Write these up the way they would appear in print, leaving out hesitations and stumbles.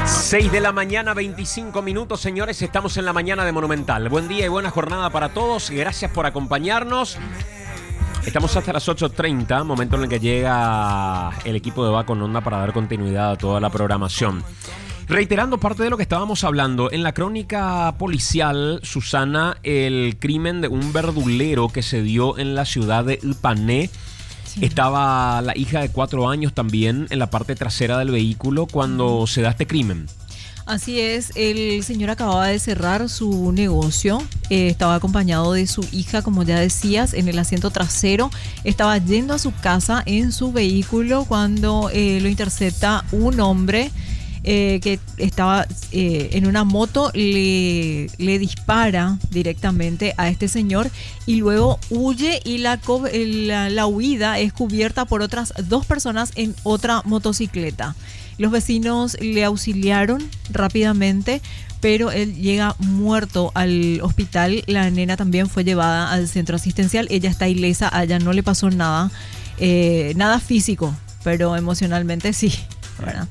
6 de la mañana, 25 minutos, señores. Estamos en la mañana de Monumental. Buen día y buena jornada para todos. Gracias por acompañarnos. Estamos hasta las 8:30, momento en el que llega el equipo de Va con Onda para dar continuidad a toda la programación. Reiterando parte de lo que estábamos hablando, en la crónica policial, Susana, el crimen de un verdulero que se dio en la ciudad de Ipané. Sí. Estaba la hija de 4 años también en la parte trasera del vehículo cuando se da este crimen. Así es, el señor acababa de cerrar su negocio, estaba acompañado de su hija, como ya decías, en el asiento trasero, estaba yendo a su casa en su vehículo cuando lo intercepta un hombre que estaba en una moto, le dispara directamente a este señor y luego huye, y la huida es cubierta por otras 2 personas en otra motocicleta. Los vecinos le auxiliaron rápidamente, pero él llega muerto al hospital. La nena también fue llevada al centro asistencial. Ella está ilesa, a ella no le pasó nada, nada físico, pero emocionalmente sí, ¿verdad?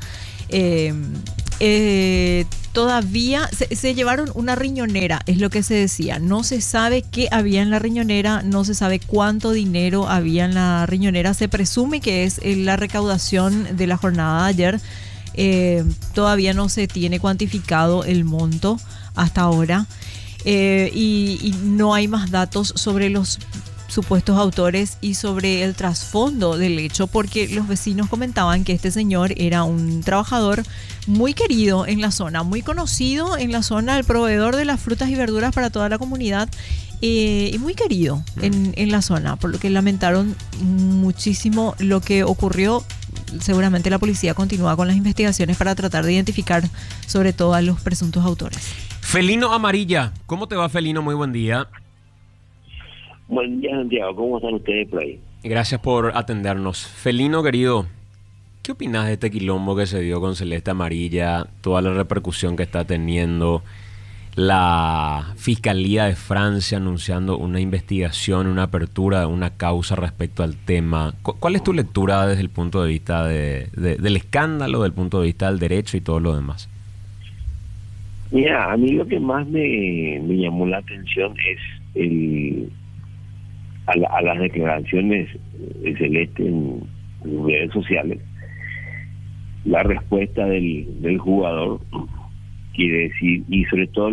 Todavía se llevaron una riñonera, es lo que se decía. No se sabe qué había en la riñonera, no se sabe cuánto dinero había en la riñonera. Se presume que es la recaudación de la jornada de ayer. Todavía no se tiene cuantificado el monto hasta ahora, y no hay más datos sobre los supuestos autores y sobre el trasfondo del hecho, porque los vecinos comentaban que este señor era un trabajador muy querido en la zona, muy conocido en la zona, el proveedor de las frutas y verduras para toda la comunidad, y muy querido en la zona, por lo que lamentaron muchísimo lo que ocurrió. Seguramente la policía continúa con las investigaciones para tratar de identificar sobre todo a los presuntos autores. Felino Amarilla, ¿cómo te va, Felino? Muy buen día. Buen día, Santiago. ¿Cómo están ustedes por ahí? Gracias por atendernos. Felino, querido, ¿qué opinas de este quilombo que se dio con Celeste Amarilla? Toda la repercusión que está teniendo. La Fiscalía de Francia anunciando una investigación, una apertura de una causa respecto al tema. ¿Cuál es tu lectura desde el punto de vista del escándalo, del punto de vista del derecho y todo lo demás? Mira, a mí lo que más me llamó la atención es a las declaraciones de Celeste en redes sociales. La respuesta del jugador, quiere decir, y sobre todo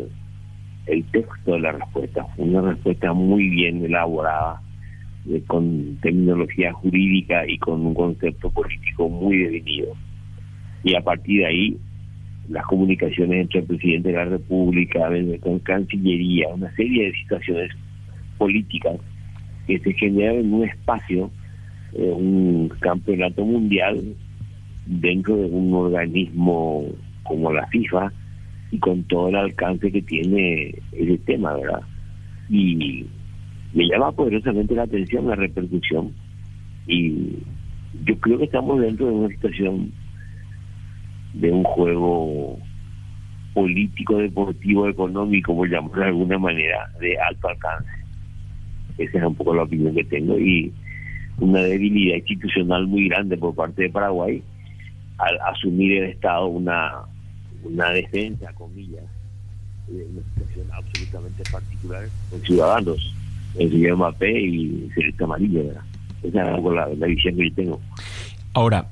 el texto de la respuesta, fue una respuesta muy bien elaborada, con terminología jurídica y con un concepto político muy definido. Y a partir de ahí, las comunicaciones entre el presidente de la República, con Cancillería, una serie de situaciones políticas que se generan en un espacio, un campeonato mundial dentro de un organismo como la FIFA, y con todo el alcance que tiene ese tema, ¿verdad? Y me llama poderosamente la atención la repercusión, y yo creo que estamos dentro de una situación de un juego político, deportivo, económico, por llamarlo de alguna manera, de alto alcance. Esa es un poco la opinión que tengo, y una debilidad institucional muy grande por parte de Paraguay al asumir el Estado una defensa, comillas, de una situación absolutamente particular con ciudadanos, el señor Mbappé y Celeste Amarilla, ¿verdad? Esa es un poco la visión que yo tengo. Ahora,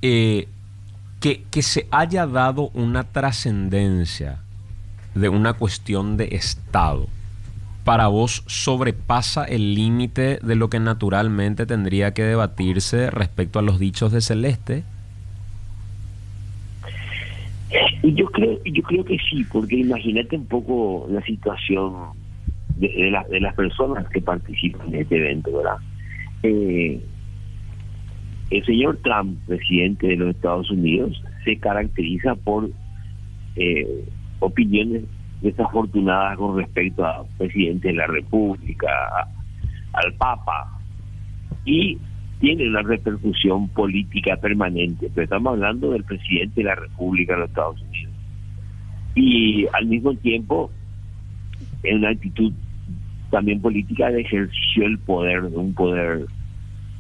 que se haya dado una trascendencia de una cuestión de Estado, ¿para vos sobrepasa el límite de lo que naturalmente tendría que debatirse respecto a los dichos de Celeste? Yo creo que sí, porque imagínate un poco la situación de las personas que participan en este evento, ¿verdad? El señor Trump, presidente de los Estados Unidos, se caracteriza por opiniones desafortunadas con respecto al presidente de la República, al Papa, y tiene una repercusión política permanente. Pero estamos hablando del presidente de la República de los Estados Unidos, y al mismo tiempo en una actitud también política de ejerció el poder, un poder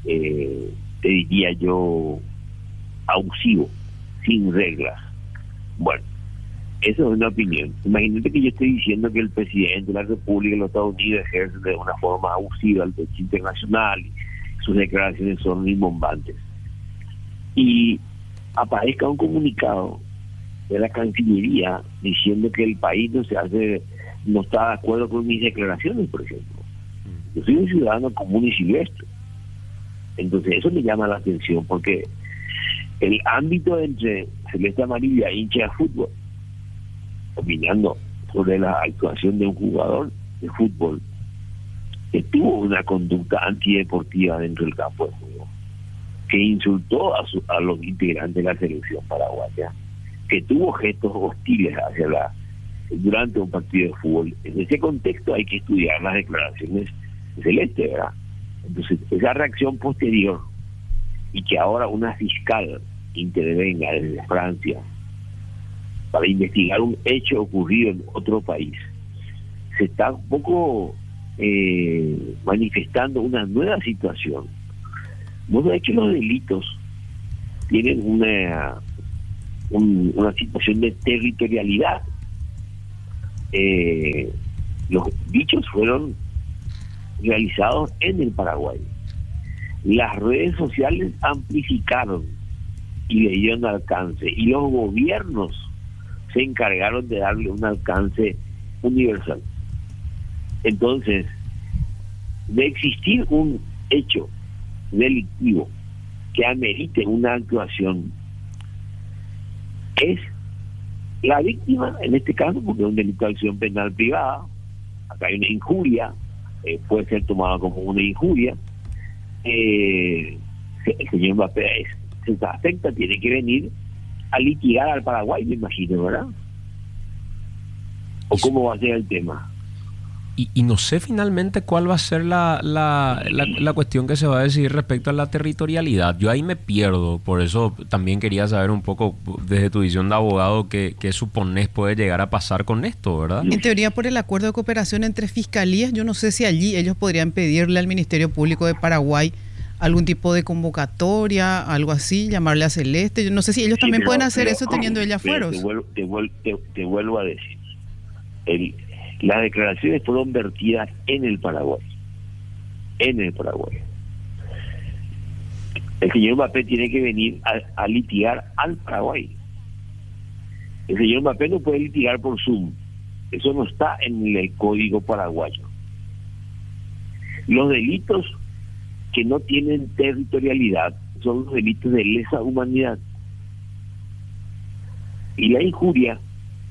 te diría yo abusivo, sin reglas, Bueno, eso es una opinión. Imagínate que yo estoy diciendo que el presidente de la República de los Estados Unidos ejerce de una forma abusiva el derecho internacional y sus declaraciones son rimbombantes. Y aparezca un comunicado de la Cancillería diciendo que el país no está de acuerdo con mis declaraciones, por ejemplo. Yo soy un ciudadano común y silvestre. Entonces eso me llama la atención porque el ámbito entre celeste amarilla e hincha de fútbol, opinando sobre la actuación de un jugador de fútbol que tuvo una conducta antideportiva dentro del campo de juego, que insultó a los integrantes de la selección paraguaya, que tuvo gestos hostiles durante un partido de fútbol. En ese contexto hay que estudiar las declaraciones de Celeste, ¿verdad? Entonces, esa reacción posterior y que ahora una fiscal intervenga desde Francia para investigar un hecho ocurrido en otro país, se está un poco manifestando una nueva situación. Vos sabés que los delitos tienen una situación de territorialidad. Los dichos fueron realizados en el Paraguay. Las redes sociales amplificaron y le dieron alcance, y los gobiernos se encargaron de darle un alcance universal. Entonces, de existir un hecho delictivo que amerite una actuación, es la víctima, en este caso, porque es un delito de acción penal privada, acá hay una injuria, puede ser tomada como una injuria, el señor Mbappé se afecta, tiene que venir a litigar al Paraguay, me imagino, ¿verdad? ¿O cómo va a ser el tema? Y no sé finalmente cuál va a ser la cuestión que se va a decidir respecto a la territorialidad. Yo ahí me pierdo, por eso también quería saber un poco desde tu visión de abogado qué suponés puede llegar a pasar con esto, ¿verdad? En teoría, por el acuerdo de cooperación entre fiscalías, yo no sé si allí ellos podrían pedirle al Ministerio Público de Paraguay algún tipo de convocatoria, algo así, llamarle a Celeste. Yo no sé si ellos también pueden hacer eso teniendo ella fueros. Te vuelvo a decir, las declaraciones fueron vertidas en el Paraguay. En el Paraguay. El señor Mbappé tiene que venir a litigar al Paraguay. El señor Mbappé no puede litigar por Zoom. Eso no está en el código paraguayo. Los delitos que no tienen territorialidad son los delitos de lesa humanidad. Y la injuria,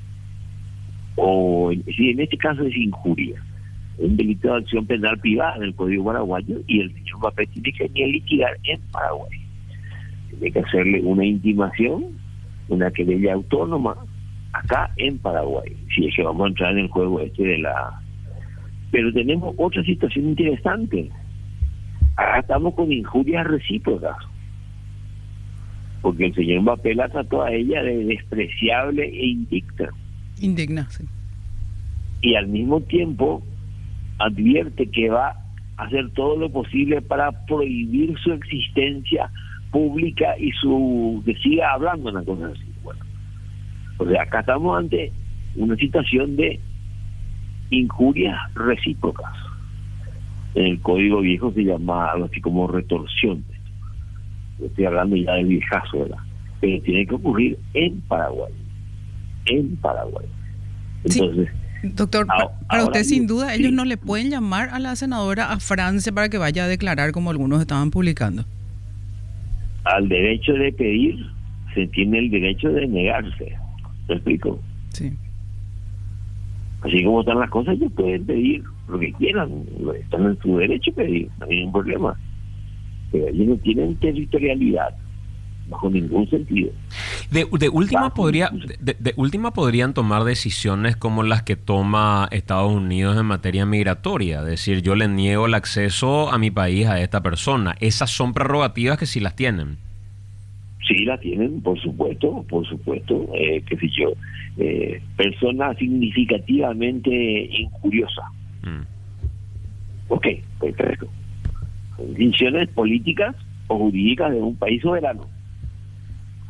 o si en este caso es injuria, un delito de acción penal privada en el Código Paraguayo, y el señor Mbappé tiene que venir a litigar en Paraguay. Tiene que hacerle una intimación, una querella autónoma, acá en Paraguay, si es que vamos a entrar en el juego Pero tenemos otra situación interesante. Acá estamos con injurias recíprocas, porque el señor Mbappé la trató a ella de despreciable e indigna. Indigna, sí. Y al mismo tiempo advierte que va a hacer todo lo posible para prohibir su existencia pública y que siga hablando una cosa así. Bueno, o sea, acá estamos ante una situación de injurias recíprocas. En el código viejo se llama algo así como retorsión. Estoy hablando ya del viejazo, ¿verdad? Pero tiene que ocurrir en Paraguay. En Paraguay. Entonces, sí. Doctor, para usted sin duda, ellos no le pueden llamar a la senadora a Francia para que vaya a declarar como algunos estaban publicando. Al derecho de pedir se tiene el derecho de negarse. ¿Me explico? Sí. Así como están las cosas, ellos pueden pedir lo que quieran, están en su derecho a pedir, no hay ningún problema. Pero ellos no tienen territorialidad bajo ningún sentido. De última podrían tomar decisiones como las que toma Estados Unidos en materia migratoria, es decir, yo le niego el acceso a mi país a esta persona. Esas son prerrogativas que sí las tienen. Sí, la tienen, por supuesto, qué sé yo, persona significativamente injuriosa. Ok, perfecto. Decisiones políticas o jurídicas de un país soberano.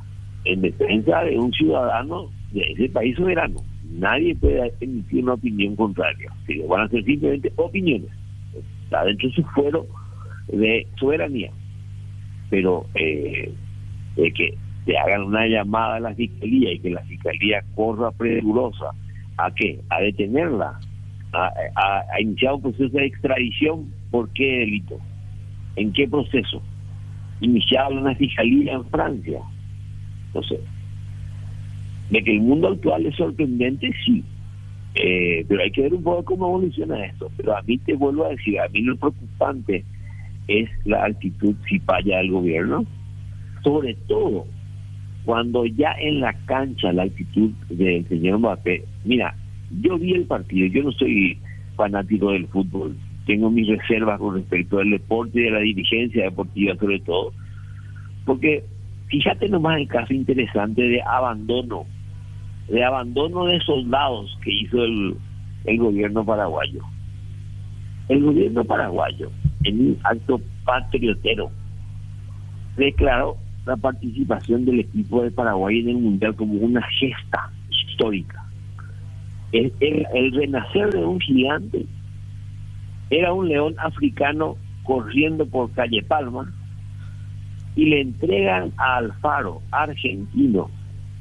en defensa de un ciudadano de ese país soberano. Nadie puede emitir una opinión contraria. Si van a ser simplemente opiniones, está dentro de su fuero de soberanía. Pero de que se hagan una llamada a la fiscalía y que la fiscalía corra presurosa a qué, a detenerla, a iniciar un proceso de extradición. ¿Por qué delito? ¿En qué proceso? Iniciado una fiscalía en Francia. Entonces, de que el mundo actual es sorprendente, sí, pero hay que ver un poco cómo evoluciona esto. Pero a mí, te vuelvo a decir, a mí lo preocupante es la actitud cipaya del gobierno, sobre todo cuando ya en la cancha la actitud del señor Mbappé. Mira, yo vi el partido, yo no soy fanático del fútbol, tengo mis reservas con respecto al deporte y de la dirigencia deportiva sobre todo, porque fíjate nomás el caso interesante de abandono de soldados que hizo el gobierno paraguayo. El gobierno paraguayo, en un acto patriotero, declaró la participación del equipo de Paraguay en el Mundial como una gesta histórica. El renacer de un gigante era un león africano corriendo por calle Palma, y le entregan a Alfaro, argentino,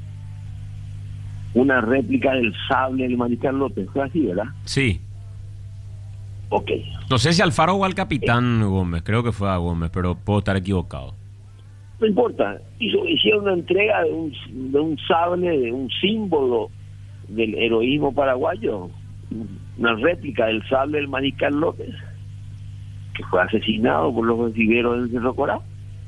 una réplica del sable del Mariscal López. ¿Fue así, verdad? Sí. Ok. No sé si Alfaro o al capitán Gómez, creo que fue a Gómez, pero puedo estar equivocado. No importa, hicieron una entrega de un sable, de un símbolo del heroísmo paraguayo, una réplica del sable del Mariscal López, que fue asesinado por los brasileños en Cerro Corá,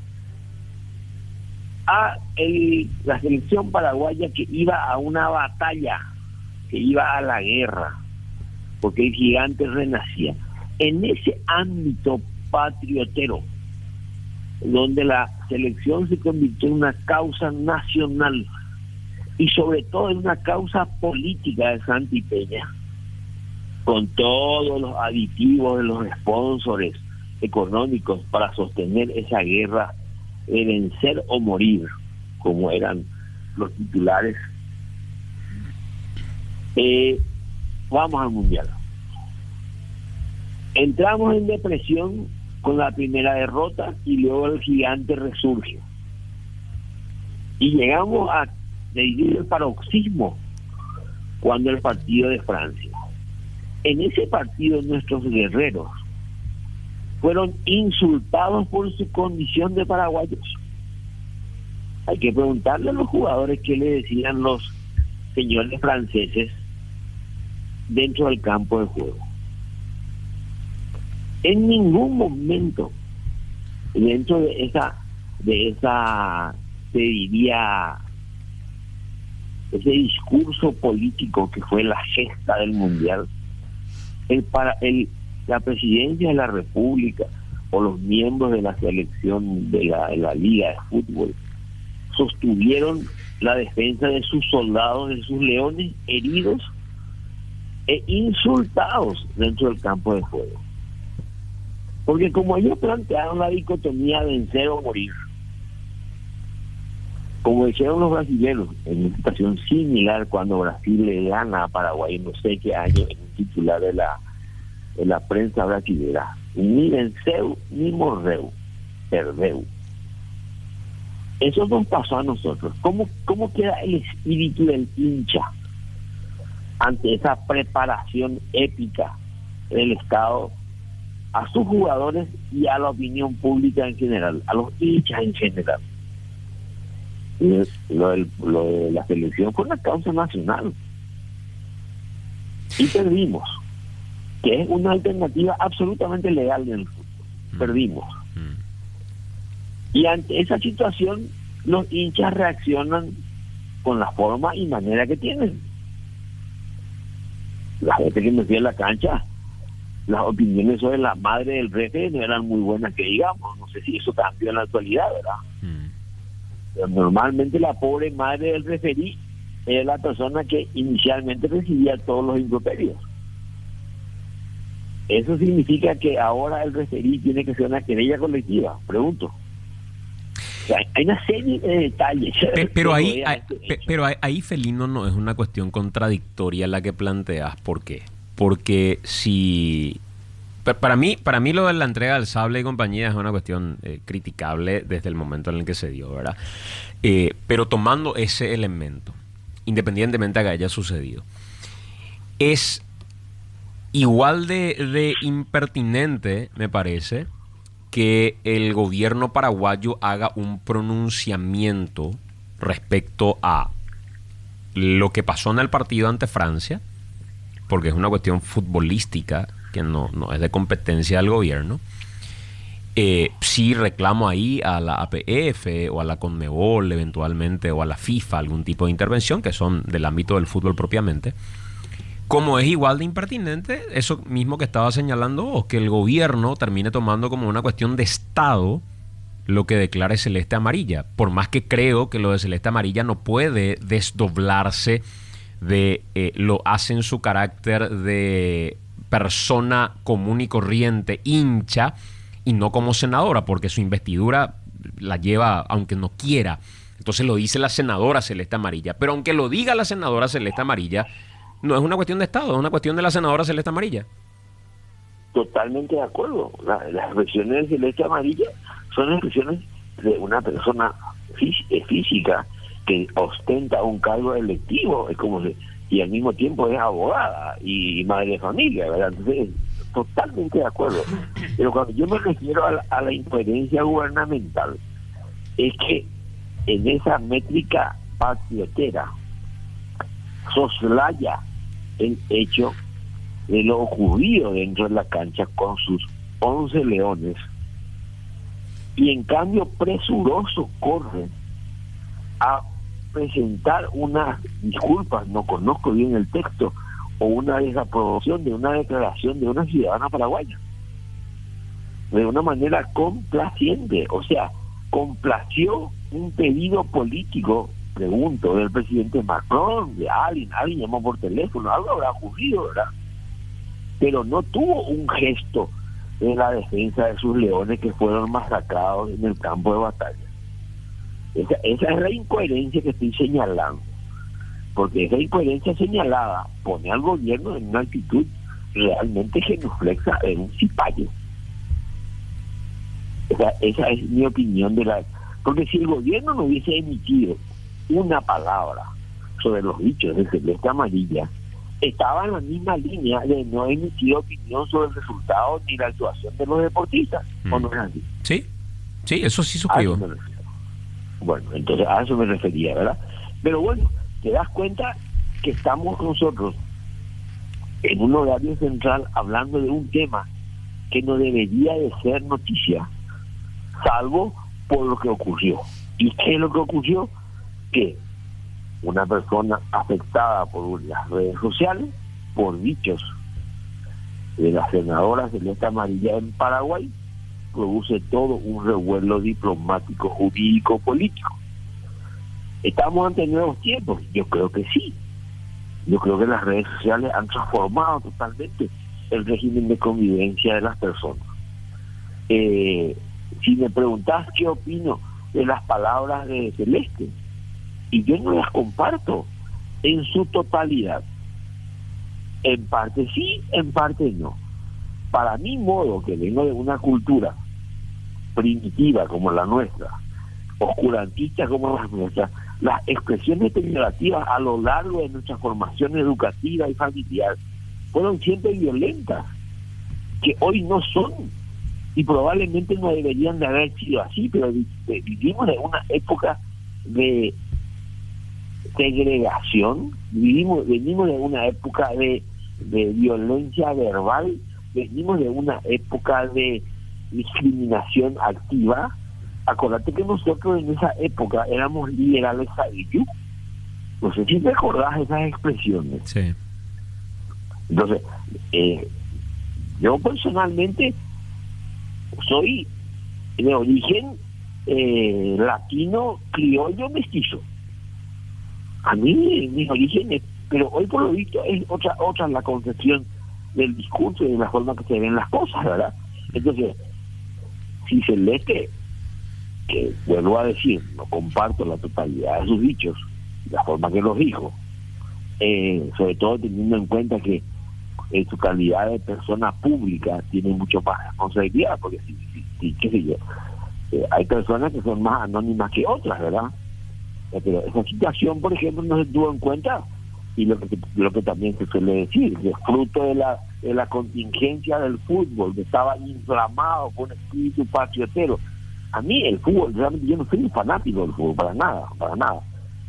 a la selección paraguaya que iba a una batalla, que iba a la guerra, porque el gigante renacía. En ese ámbito patriotero, donde la selección se convirtió en una causa nacional y sobre todo en una causa política de Santi Peña, con todos los aditivos de los sponsors económicos para sostener esa guerra de vencer o morir, como eran los titulares. Vamos al Mundial. Entramos en depresión con la primera derrota y luego el gigante resurge. Y llegamos a vivir el paroxismo cuando el partido de Francia. En ese partido nuestros guerreros fueron insultados por su condición de paraguayos. Hay que preguntarle a los jugadores qué le decían los señores franceses dentro del campo de juego. En ningún momento dentro de esa se diría ese discurso político que fue la gesta del Mundial, la presidencia de la República o los miembros de la selección de la Liga de Fútbol sostuvieron la defensa de sus soldados, de sus leones heridos e insultados dentro del campo de juego. Porque como ellos plantearon la dicotomía vencer o morir, como dijeron los brasileños en una situación similar cuando Brasil le gana a Paraguay, no sé qué año, en un titular de la prensa brasilera: ni venceu ni morreu, perdeu. Eso nos pasó a nosotros. ¿Cómo queda el espíritu del hincha ante esa preparación épica del Estado a sus jugadores y a la opinión pública en general, a los hinchas en general? Lo de la selección fue una causa nacional y perdimos, que es una alternativa absolutamente legal en el fútbol. Perdimos. Y ante esa situación los hinchas reaccionan con la forma y manera que tienen. La gente que me fui a la cancha, las opiniones sobre la madre del refe no eran muy buenas, que digamos. No sé si eso cambió en la actualidad, ¿verdad? Pero normalmente la pobre madre del referí era la persona que inicialmente recibía todos los improperios. ¿Eso significa que ahora el referí tiene que ser una querella colectiva? Pregunto. Hay una serie de detalles. Pero ahí, Felino, no es una cuestión contradictoria la que planteas. ¿Por qué? Porque si... Para mí lo de la entrega del sable y compañía es una cuestión criticable desde el momento en el que se dio, ¿verdad? Pero tomando ese elemento, independientemente de que haya sucedido, es igual de impertinente, me parece, que el gobierno paraguayo haga un pronunciamiento respecto a lo que pasó en el partido ante Francia, porque es una cuestión futbolística que no es de competencia del gobierno. Sí reclamo ahí a la APF o a la Conmebol eventualmente, o a la FIFA, algún tipo de intervención que son del ámbito del fútbol propiamente. Como es igual de impertinente eso mismo que estaba señalando vos, que el gobierno termine tomando como una cuestión de Estado lo que declare celeste amarilla. Por más que creo que lo de celeste amarilla no puede desdoblarse de lo hace en su carácter de persona común y corriente, hincha, y no como senadora, porque su investidura la lleva aunque no quiera. Entonces lo dice la senadora celeste amarilla. Pero aunque lo diga la senadora celeste amarilla, no es una cuestión de Estado, es una cuestión de la senadora celeste amarilla. Totalmente de acuerdo. Las expresiones de celeste amarilla son expresiones de una persona física que ostenta un cargo electivo, es como y al mismo tiempo es abogada y madre de familia, ¿verdad? Entonces, totalmente de acuerdo. Pero cuando yo me refiero a la incoherencia gubernamental, es que en esa métrica patriotera soslaya el hecho de lo ocurrido dentro de la cancha con sus 11 leones, y en cambio presuroso corre a presentar unas disculpas, no conozco bien el texto, o una desaprobación de una declaración de una ciudadana paraguaya de una manera complaciente. O sea, complació un pedido político, pregunto, del presidente Macron, de alguien llamó por teléfono, algo habrá ocurrido, ¿verdad? Pero no tuvo un gesto en la defensa de sus leones que fueron masacrados en el campo de batalla. Esa es la incoherencia que estoy señalando, porque esa incoherencia señalada pone al gobierno en una actitud realmente genuflexa, en un cipayo. Esa es mi opinión porque si el gobierno no hubiese emitido una palabra sobre los dichos de celeste amarilla, estaba en la misma línea de no emitir opinión sobre el resultado ni la actuación de los deportistas. ¿O no es así? Sí, eso sí suscribo. Bueno, entonces a eso me refería, ¿verdad? Pero bueno, te das cuenta que estamos nosotros en un horario central hablando de un tema que no debería de ser noticia, salvo por lo que ocurrió. ¿Y qué es lo que ocurrió? Que una persona afectada por las redes sociales, por dichos de la senadora celeste amarilla en Paraguay, produce todo un revuelo diplomático, jurídico, político. ¿Estamos ante nuevos tiempos? Yo creo que sí. Yo creo que las redes sociales han transformado totalmente el régimen de convivencia de las personas. Si me preguntás qué opino de las palabras de Celeste, y yo no las comparto en su totalidad. En parte sí, en parte no. Para mi modo, que vengo de una cultura primitiva como la nuestra, oscurantista como las nuestras, las expresiones peyorativas a lo largo de nuestra formación educativa y familiar fueron siempre violentas, que hoy no son, y probablemente no deberían de haber sido así, pero vivimos en una época de segregación, venimos de una época de violencia verbal, venimos de una época de discriminación activa. Acordate que nosotros en esa época éramos liberales sabios. No sé si recordás esas expresiones. Sí. Entonces, yo personalmente soy de origen latino, criollo, mestizo. A mí, mis orígenes, pero hoy por lo visto es otra la concepción del discurso y de la forma que se ven las cosas, ¿verdad? Entonces, si Celeste que vuelvo a decir, no comparto la totalidad de sus dichos, la forma que los dijo, sobre todo teniendo en cuenta que en su calidad de persona pública tiene mucho más responsabilidad, porque sí, qué sé yo, hay personas que son más anónimas que otras, ¿verdad? Pero esa situación, por ejemplo, no se tuvo en cuenta, y lo que también se suele decir, que es fruto de la contingencia del fútbol, que estaba inflamado por un espíritu patriotero. A mí el fútbol, realmente yo no soy un fanático del fútbol, para nada.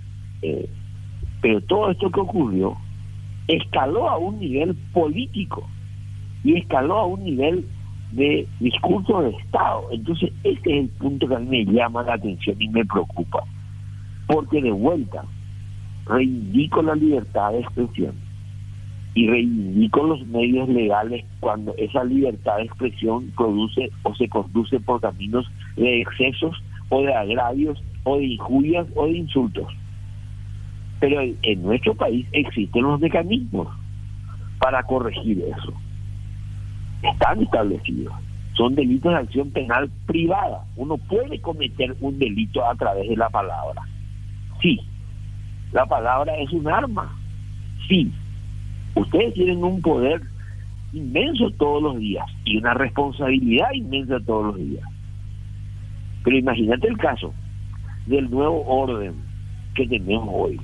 Pero todo esto que ocurrió escaló a un nivel político y escaló a un nivel de discurso de Estado. Entonces este es el punto que a mí me llama la atención y me preocupa, porque de vuelta reivindico la libertad de expresión y reivindico los medios legales cuando esa libertad de expresión produce o se conduce por caminos de excesos o de agravios o de injurias o de insultos. Pero en nuestro país existen los mecanismos para corregir eso. Están establecidos. Son delitos de acción penal privada. Uno puede cometer un delito a través de la palabra. Sí. La palabra es un arma. Sí. Ustedes tienen un poder inmenso todos los días y una responsabilidad inmensa todos los días. Pero imagínate el caso del nuevo orden que tenemos hoy.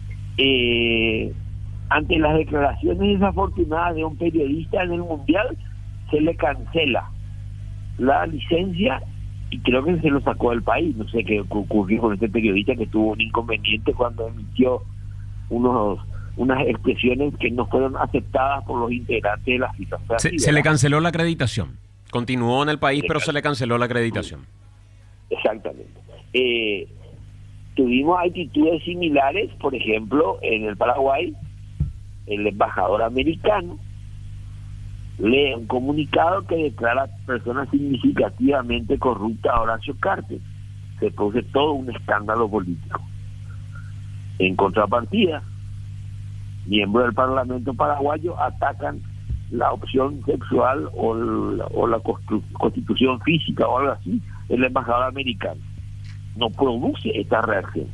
Ante las declaraciones desafortunadas de un periodista en el Mundial, se le cancela la licencia y creo que se lo sacó del país. No sé qué ocurrió con este periodista que tuvo un inconveniente cuando emitió unas expresiones que no fueron aceptadas por los integrantes de la FIFA. Se le canceló la acreditación. Continuó en el país, pero se le canceló la acreditación. Exactamente. Tuvimos actitudes similares, por ejemplo, en el Paraguay, el embajador americano lee un comunicado que declara persona significativamente corrupta a Horacio Cartes. Se produce todo un escándalo político. En contrapartida, miembros del Parlamento paraguayo atacan la opción sexual o la constitución física o algo así del embajador americano. No produce esta reacción.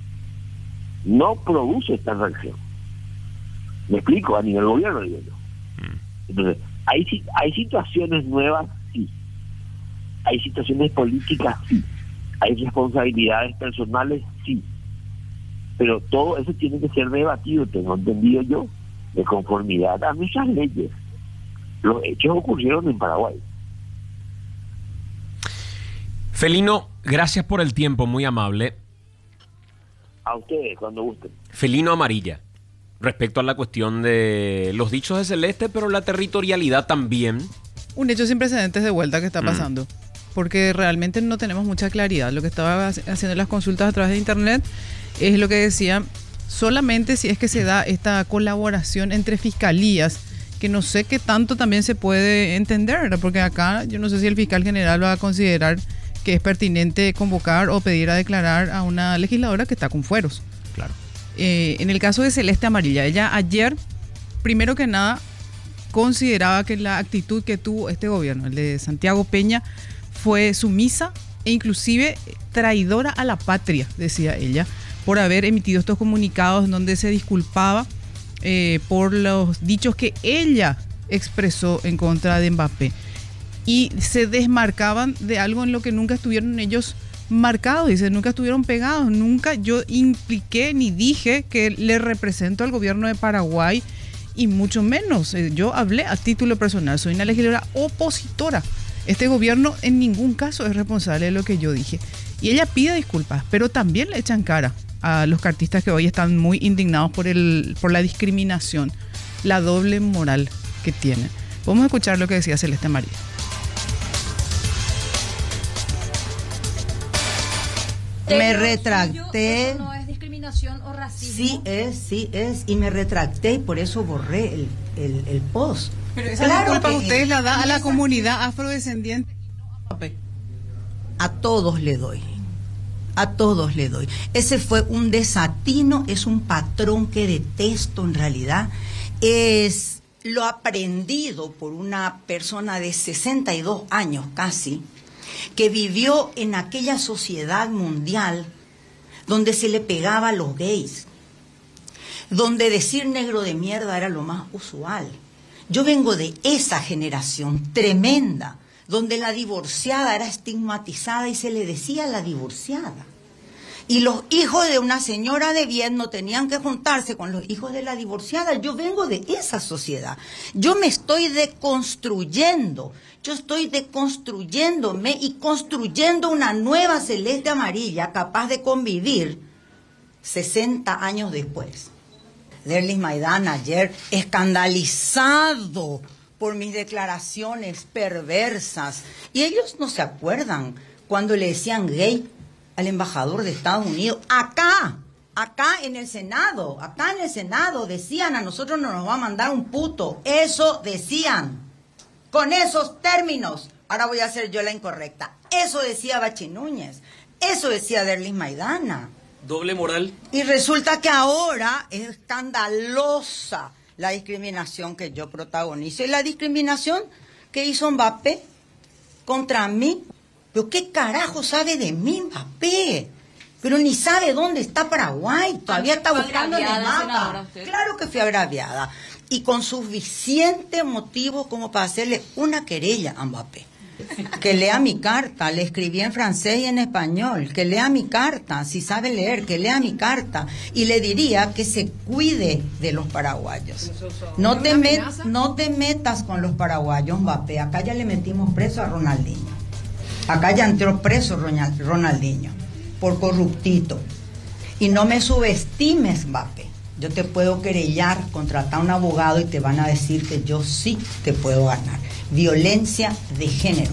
¿Me explico? A nivel gobierno, digo yo. Entonces, hay situaciones nuevas, sí. Hay situaciones políticas, sí. Hay responsabilidades personales, sí. Pero todo eso tiene que ser debatido, tengo entendido yo, de conformidad a nuestras leyes. Los hechos ocurrieron en Paraguay. Felino, gracias por el tiempo, muy amable. A ustedes, cuando gusten. Felino Amarilla, respecto a la cuestión de los dichos de Celeste, pero la territorialidad también. Un hecho sin precedentes de vuelta que está pasando, porque realmente no tenemos mucha claridad. Lo que estaba haciendo las consultas a través de internet es lo que decía, solamente si es que se da esta colaboración entre fiscalías, que no sé qué tanto también se puede entender, ¿verdad? Porque acá yo no sé si el fiscal general va a considerar que es pertinente convocar o pedir a declarar a una legisladora que está con fueros. Claro. En el caso de Celeste Amarilla, ella ayer, primero que nada, consideraba que la actitud que tuvo este gobierno, el de Santiago Peña, fue sumisa e inclusive traidora a la patria, decía ella, por haber emitido estos comunicados en donde se disculpaba por los dichos que ella expresó en contra de Mbappé. Y se desmarcaban de algo en lo que nunca estuvieron ellos marcados, dice, nunca estuvieron pegados, nunca yo impliqué ni dije que le represento al gobierno de Paraguay, y mucho menos, yo hablé a título personal, soy una legisladora opositora. Este gobierno en ningún caso es responsable de lo que yo dije. Y ella pide disculpas, pero también le echan cara a los cartistas que hoy están muy indignados por la discriminación, la doble moral que tienen. Vamos a escuchar lo que decía Celeste María. Me retracté. Eso no es discriminación o racismo. Sí es, y me retracté y por eso borré el post. Pero esa disculpa usted la da a la comunidad afrodescendiente. A todos le doy. Ese fue un desatino, es un patrón que detesto en realidad. Es lo aprendido por una persona de 62 años casi, que vivió en aquella sociedad mundial donde se le pegaba a los gays, donde decir negro de mierda era lo más usual. Yo vengo de esa generación tremenda, donde la divorciada era estigmatizada y se le decía la divorciada. Y los hijos de una señora de bien no tenían que juntarse con los hijos de la divorciada. Yo vengo de esa sociedad. Yo me estoy deconstruyendo. Yo estoy deconstruyéndome y construyendo una nueva Celeste Amarilla capaz de convivir 60 años después. Derlis Maidana ayer escandalizado por mis declaraciones perversas. Y ellos no se acuerdan cuando le decían gay al embajador de Estados Unidos. Acá en el Senado decían, a nosotros no nos va a mandar un puto. Eso decían, con esos términos. Ahora voy a hacer yo la incorrecta. Eso decía Bachi Núñez, eso decía Derlis Maidana. Doble moral. Y resulta que ahora es escandalosa la discriminación que yo protagonizo. Y la discriminación que hizo Mbappé contra mí. ¿Pero qué carajo sabe de mí, Mbappé? Pero ni sabe dónde está Paraguay. Todavía está buscando en el mapa. Claro que fui agraviada. Y con suficiente motivo como para hacerle una querella a Mbappé. Que lea mi carta, le escribí en francés y en español. Que lea mi carta, si sabe leer, que lea mi carta. Y le diría que se cuide de los paraguayos. No te metas con los paraguayos, Mbappé. Acá ya le metimos preso a Ronaldinho. Acá ya entró preso Ronaldinho por corruptito. Y no me subestimes, Mbappé. Yo te puedo querellar, contratar a un abogado y te van a decir que yo sí te puedo ganar. Violencia de género.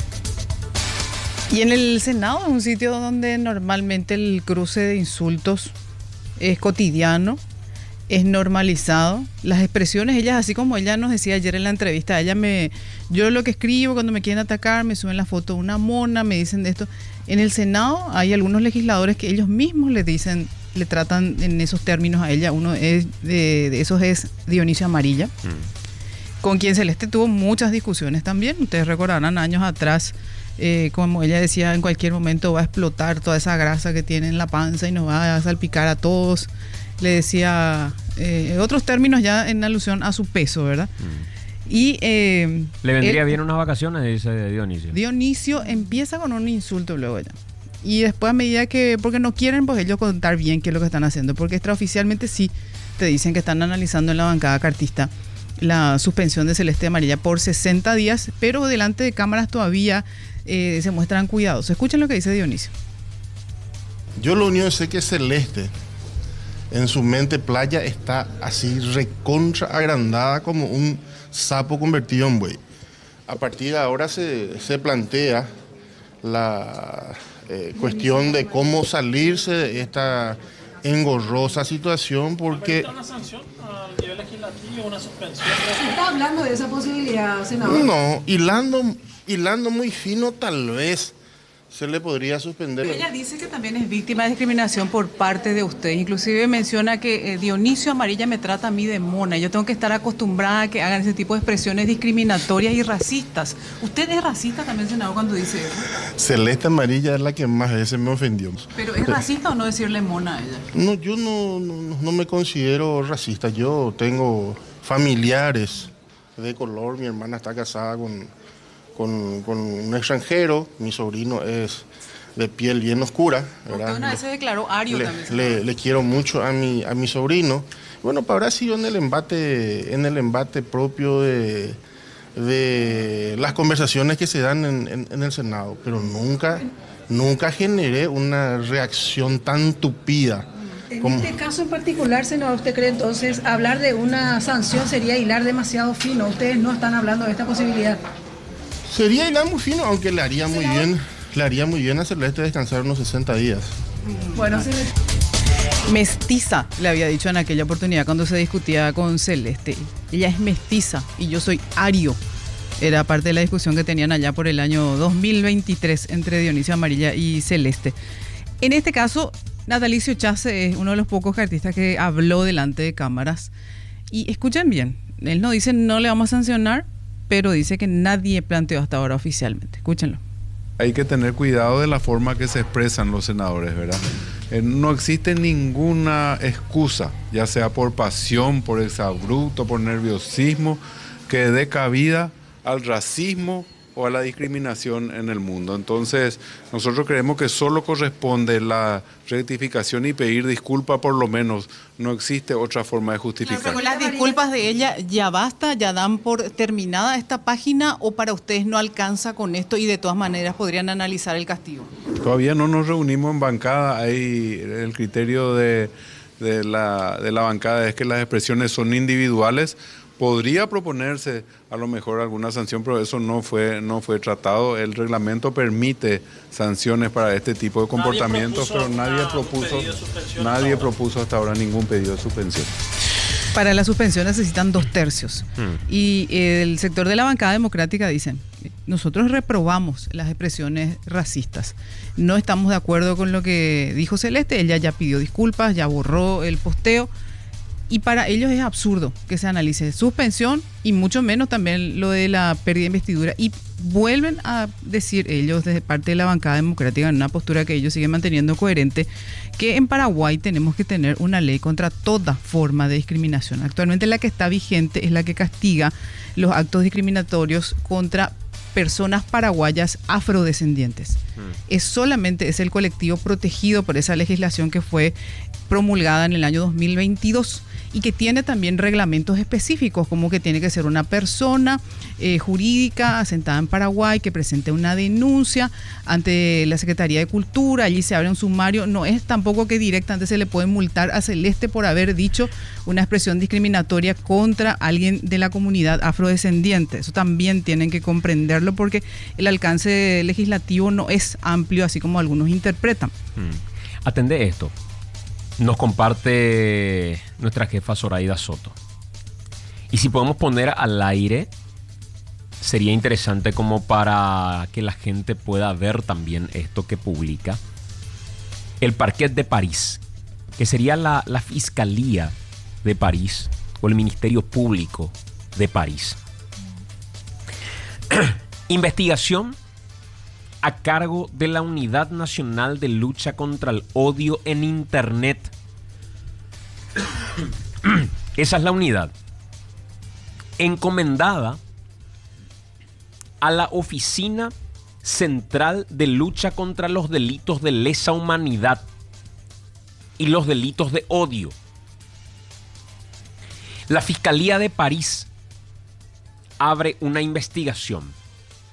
Y en el Senado es un sitio donde normalmente el cruce de insultos es cotidiano, es normalizado. Las expresiones, ella, así como ella nos decía ayer en la entrevista, yo lo que escribo cuando me quieren atacar, me suben la foto de una mona, me dicen de esto. En el Senado hay algunos legisladores que ellos mismos le dicen, le tratan en esos términos a ella. Uno de esos es Dionisio Amarilla, con quien Celeste tuvo muchas discusiones también. Ustedes recordarán años atrás, como ella decía, en cualquier momento va a explotar toda esa grasa que tiene en la panza y nos va a salpicar a todos. Le decía otros términos ya en alusión a su peso, ¿verdad? Y le vendría bien unas vacaciones, dice Dionisio. Dionisio empieza con un insulto luego ya. Y después, a medida que, porque no quieren pues ellos contar bien qué es lo que están haciendo, porque extraoficialmente sí te dicen que están analizando en la bancada cartista la suspensión de Celeste Amarilla por 60 días, pero delante de cámaras todavía se muestran cuidados. Escuchen lo que dice Dionisio. Yo lo único que sé que Celeste en su mente playa está así recontra agrandada como un sapo convertido en buey. A partir de ahora se plantea la cuestión de cómo salirse de esta engorrosa situación, porque... ¿Una sanción al nivel legislativo, una suspensión? ¿Se está hablando de esa posibilidad, senador? No, hilando muy fino tal vez se le podría suspender. Pero ella dice que también es víctima de discriminación por parte de usted. Inclusive menciona que Dionisio Amarilla me trata a mí de mona. Yo tengo que estar acostumbrada a que hagan ese tipo de expresiones discriminatorias y racistas. ¿Usted es racista también, senador, cuando dice eso? Celeste Amarilla es la que más veces me ofendió. ¿Pero es racista o no decirle mona a ella? No, yo no me considero racista. Yo tengo familiares de color. Mi hermana está casada con un extranjero, mi sobrino es de piel bien oscura. Usted una vez se declaró ario también. Le quiero mucho a mi sobrino. Bueno, para haber sido en el embate propio de las conversaciones que se dan en el Senado, pero nunca generé una reacción tan tupida. En este caso en particular, senador, ¿usted cree entonces hablar de una sanción sería hilar demasiado fino? Ustedes no están hablando de esta posibilidad. Sería hilar muy fino, aunque le haría muy bien a Celeste descansar unos 60 días. Bueno, mestiza, le había dicho en aquella oportunidad cuando se discutía con Celeste. Ella es mestiza y yo soy ario. Era parte de la discusión que tenían allá por el año 2023 entre Dionisio Amarilla y Celeste. En este caso, Natalicio Chace es uno de los pocos artistas que habló delante de cámaras. Y escuchen bien, él no dice no le vamos a sancionar, pero dice que nadie planteó hasta ahora oficialmente. Escúchenlo. hay que tener cuidado de la forma que se expresan los senadores, ¿verdad? No existe ninguna excusa, ya sea por pasión, por exabrupto, por nerviosismo, que dé cabida al racismo o a la discriminación en el mundo. Entonces, nosotros creemos que solo corresponde la rectificación y pedir disculpas, por lo menos. No existe otra forma de justificar. Con las disculpas de ella, ¿ya basta? ¿Ya dan por terminada esta página? ¿O para ustedes no alcanza con esto y de todas maneras podrían analizar el castigo? Todavía no nos reunimos en bancada. Hay el criterio de la bancada es que las expresiones son individuales. Podría proponerse a lo mejor alguna sanción, pero eso no fue tratado. El reglamento permite sanciones para este tipo de comportamientos, pero nadie propuso hasta ahora ningún pedido de suspensión. Para la suspensión necesitan 2/3. Y el sector de la bancada democrática dicen, nosotros reprobamos las expresiones racistas. No estamos de acuerdo con lo que dijo Celeste, ella ya pidió disculpas, ya borró el posteo. Y para ellos es absurdo que se analice suspensión y mucho menos también lo de la pérdida de investidura. Y vuelven a decir ellos desde parte de la bancada democrática, en una postura que ellos siguen manteniendo coherente, que en Paraguay tenemos que tener una ley contra toda forma de discriminación. Actualmente la que está vigente es la que castiga los actos discriminatorios contra personas paraguayas afrodescendientes. Solamente es el colectivo protegido por esa legislación que fue promulgada en el año 2022 y que tiene también reglamentos específicos, como que tiene que ser una persona jurídica asentada en Paraguay que presente una denuncia ante la Secretaría de Cultura, allí se abre un sumario. No es tampoco que directamente se le puede multar a Celeste por haber dicho una expresión discriminatoria contra alguien de la comunidad afrodescendiente. Eso también tienen que comprenderlo porque el alcance legislativo no es amplio, así como algunos interpretan. Atende esto. Nos comparte nuestra jefa Zoraida Soto. Y si podemos poner al aire, sería interesante como para que la gente pueda ver también esto que publica el Parquet de París, que sería la Fiscalía de París o el Ministerio Público de París. Investigación a cargo de la Unidad Nacional de Lucha contra el Odio en Internet. Esa es la unidad encomendada a la Oficina Central de Lucha contra los Delitos de Lesa Humanidad y los Delitos de Odio. La Fiscalía de París abre una investigación.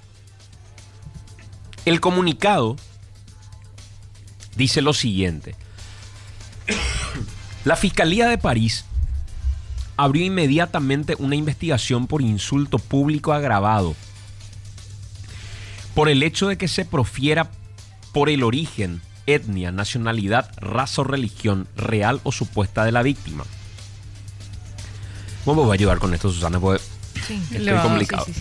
El comunicado dice lo siguiente. La Fiscalía de París abrió inmediatamente una investigación por insulto público agravado por el hecho de que se profiera por el origen, etnia, nacionalidad, raza o religión real o supuesta de la víctima. ¿Cómo me va a ayudar con esto, Susana? Porque es muy complicado. Sí.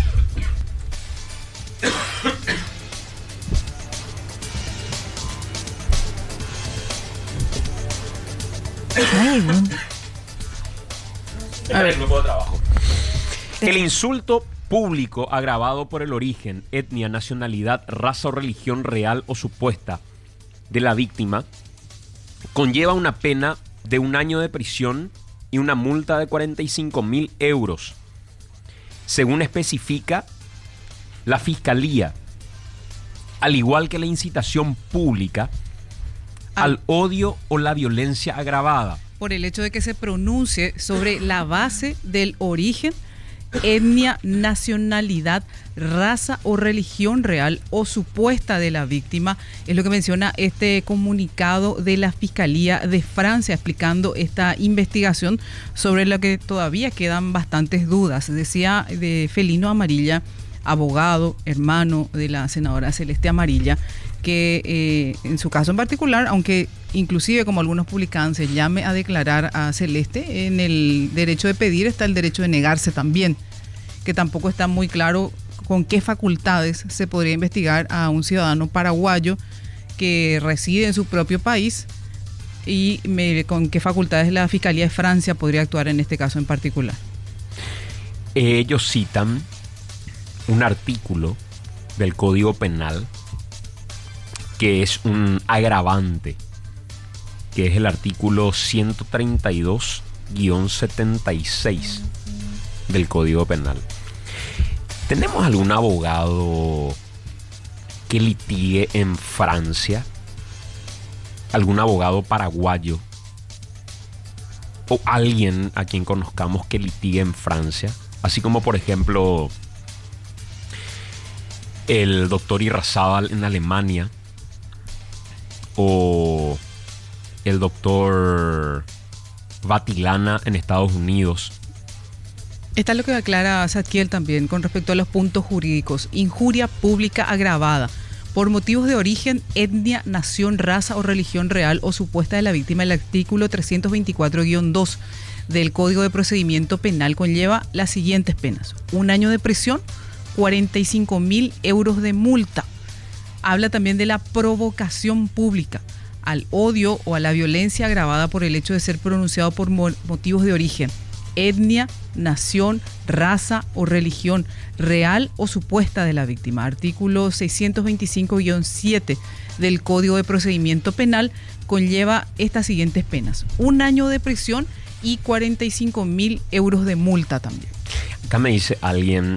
A ver, grupo de trabajo. El insulto público agravado por el origen, etnia, nacionalidad, raza o religión real o supuesta de la víctima conlleva una pena de 1 año de prisión y una multa de 45.000 euros, según especifica la Fiscalía, al igual que la incitación pública al odio o la violencia agravada. Por el hecho de que se pronuncie sobre la base del origen, etnia, nacionalidad, raza o religión real o supuesta de la víctima, es lo que menciona este comunicado de la Fiscalía de Francia, explicando esta investigación sobre la que todavía quedan bastantes dudas. Decía de Felino Amarilla, abogado, hermano de la senadora Celeste Amarilla, que en su caso en particular, aunque inclusive como algunos publican se llame a declarar a Celeste, en el derecho de pedir está el derecho de negarse también, que tampoco está muy claro con qué facultades se podría investigar a un ciudadano paraguayo que reside en su propio país y con qué facultades la Fiscalía de Francia podría actuar en este caso en particular. Ellos citan un artículo del Código Penal, que es un agravante, que es el artículo 132-76 del Código Penal. ¿Tenemos algún abogado que litigue en Francia? ¿Algún abogado paraguayo? ¿O alguien a quien conozcamos que litigue en Francia? Así como, por ejemplo, el doctor Irrazábal en Alemania, o el doctor Vatilana en Estados Unidos. Está lo que aclara Zadkiel también con respecto a los puntos jurídicos. Injuria pública agravada por motivos de origen, etnia, nación, raza o religión real o supuesta de la víctima. El artículo 324-2 del Código de Procedimiento Penal conlleva las siguientes penas: 1 año de prisión, 45.000 euros de multa. Habla también de la provocación pública al odio o a la violencia agravada por el hecho de ser pronunciado por motivos de origen, etnia, nación, raza o religión real o supuesta de la víctima. Artículo 625-7 del Código de Procedimiento Penal conlleva estas siguientes penas: 1 año de prisión y 45.000 euros de multa también. Acá me dice alguien